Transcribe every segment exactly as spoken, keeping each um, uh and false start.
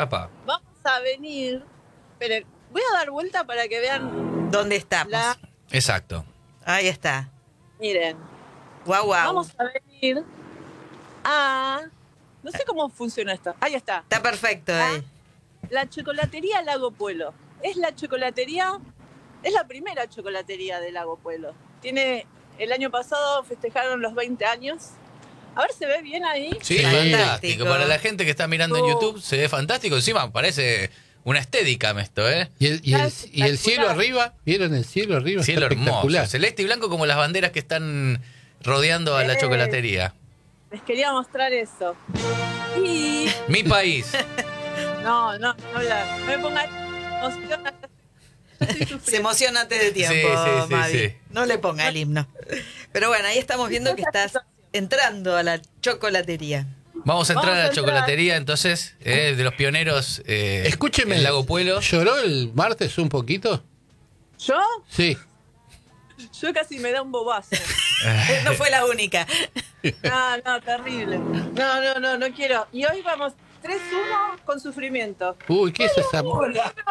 Papá. Vamos a venir. Esperen, voy a dar vuelta para que vean. ¿Dónde estamos? La, Exacto. Ahí está. miren. Guau, guau. Vamos a venir a. No sé cómo funciona esto. Ahí está. Está perfecto ahí. La chocolatería Lago Puelo. Es la chocolatería. Es la primera chocolatería de Lago Puelo. Tiene. El año pasado festejaron los veinte años. A ver, ¿se ve bien ahí? Sí, Sí. fantástico. Fantástico. Para la gente que está mirando en Oh. YouTube, se ve fantástico. Encima parece una estética esto, ¿eh? Y el, y el, y el cielo Espectacular. arriba, ¿vieron el cielo arriba? Cielo Está hermoso. espectacular. Celeste y blanco como las banderas que están rodeando a la Eh. chocolatería. Les quería mostrar eso. Y. Mi país. No, no, no hablar. No me pongan emoción. Estoy Se sufriendo. emociona antes de tiempo, Sí, sí, sí, Mavi. sí. No le ponga el himno. Pero bueno, ahí estamos viendo que estás entrando a la chocolatería. Vamos a entrar Vamos a a la entrar. chocolatería, entonces, eh, de los pioneros eh, Escúcheme, en Lago Puelo. ¿lloró el martes un poquito? ¿Yo? Sí. Yo casi me da un bobazo. No fue la única. No, no, terrible. No, no, no, no quiero. Y hoy vamos tres uno con sufrimiento. Uy, ¿qué es esa? ¡No!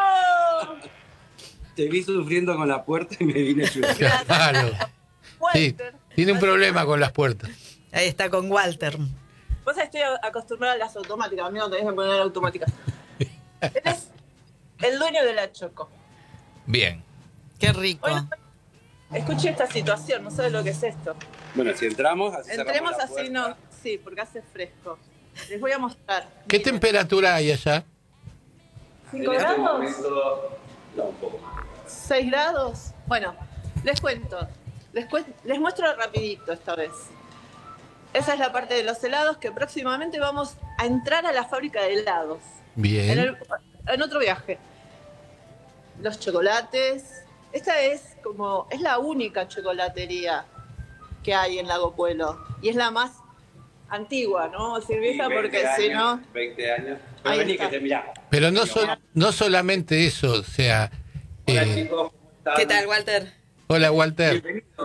Te vi sufriendo con la puerta y me vine a ayudar. Claro. Sí, Walter. tiene un problema con las puertas. Ahí está con Walter. Vos sabés, estoy acostumbrada a las automáticas. A mí no tenés que poner automáticas. Él es el dueño de la Choco. Bien. Qué rico. Hoy no- Escuche esta situación, no sabe lo que es esto. Bueno, si entramos, así cerramos Entremos la así, puerta. no. Sí, porque hace fresco. Les voy a mostrar. ¿Qué Miren. temperatura hay allá? ¿Cinco En este grados? momento, no, un poco. ¿Seis grados? Bueno, les cuento. Les, cuen- les muestro rapidito esta vez. Esa es la parte de los helados que próximamente vamos a entrar a la fábrica de helados. En, Bien. el- en otro viaje. Los chocolates. Esta es como, es la única chocolatería que hay en Lago Puelo. Y es la más antigua, ¿no? Decir vieja Sí, porque veinte si años, no... veinte años. Pero Ahí vení está. que te mirá. Pero no, sol- no solamente eso, o sea... Hola eh, chicos, ¿cómo están? ¿Qué tal, Walter? hola, Walter. Bienvenidos.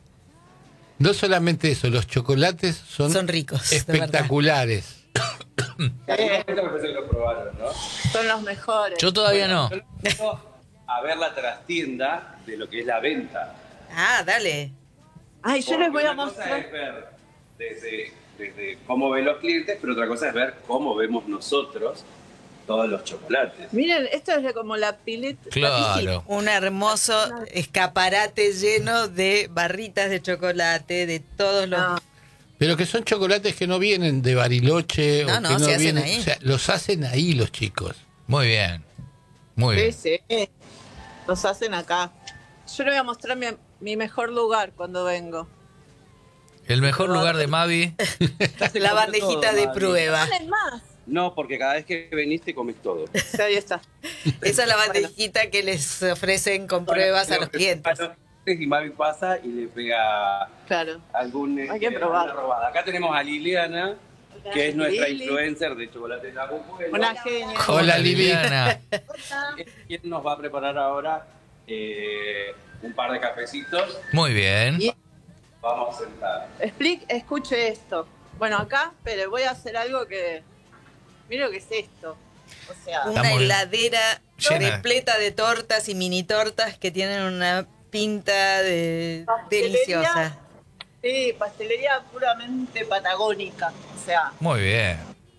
No solamente eso, los chocolates son, Son ricos, de espectaculares. Eh, Esto me parece que lo probaron, ¿no? son los mejores. Yo todavía no. Yo los invito a ver la trastienda de lo que es la venta. Ah, dale. Ay, yo Porque les voy a una cosa mostrar. es ver desde, desde cómo ven los clientes, pero otra cosa es ver cómo vemos nosotros todos los chocolates. Miren, esto es de como la pileta. Claro. Un hermoso escaparate lleno de barritas de chocolate, de todos los... No. Pero que son chocolates que no vienen de Bariloche. No, o no, que no se hacen vienen, ahí. O sea, los hacen ahí los chicos. Muy bien. Muy Sí, bien. sí. Los hacen acá. Yo les voy a mostrar mi, mi mejor lugar cuando vengo. El mejor lugar de Mavi. La bandejita de prueba. ¿Ponen más? No, porque cada vez que veniste comes todo. Sí, ahí está. Esa es la bandejita que les ofrecen con pruebas a los clientes. Y Mavi pasa y le pega Claro. algún Hay que este, probar. alguna robada. Acá tenemos a Liliana, que es nuestra Lili. influencer de chocolate Lago Puelo. Una genia. Hola, Lili. Liliana. Quien nos va a preparar ahora eh, un par de cafecitos. Muy bien. Y Vamos a sentar. explique, escuche esto. Bueno, acá, pero voy a hacer algo que... Mire lo que es esto. O sea, Una Estamos heladera llena. repleta de tortas y mini tortas que tienen una pinta de Pastelería. deliciosa. sí, pastelería puramente patagónica. O sea, Muy bien.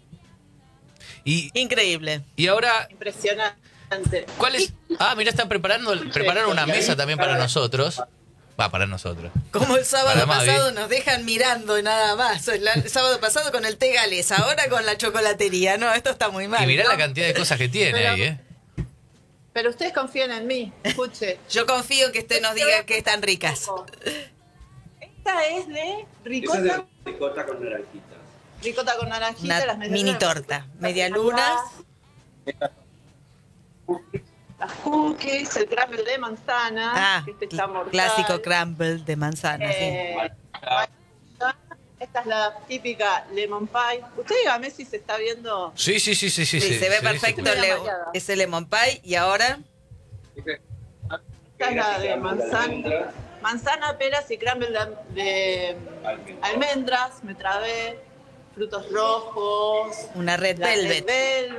Y, Increíble. y ahora, impresionante. ¿cuál es? Ah, mira, están preparando, prepararon una mesa también para nosotros. Va, para nosotros. Como el sábado Para Mavi. pasado nos dejan mirando y nada más. El, el sábado pasado con el té Gales, ahora con la chocolatería. No, esto está muy mal. Y mirá ¿no? la cantidad de cosas que tiene Pero- ahí, ¿eh? Pero ustedes confían en mí. Escuche. Yo confío en que usted nos diga que están ricas. Esta es de Esa es ricota, de ricota con naranjitas. ricota con naranjita. Una las mini torta. Medialunas. Las cookies, el crumble de manzana. Ah, que este está mortal. clásico crumble de manzana. sí. Eh, esta es la típica lemon pie. Usted dígame si se está viendo. Sí, sí, sí, sí, sí. Sí, se ve perfecto sí. le- ese lemon pie. Y ahora, Esta es la de manzana. Manzana, peras y crumble de, de almendras. Me trabé. Frutos rojos. una red la red velvet. velvet.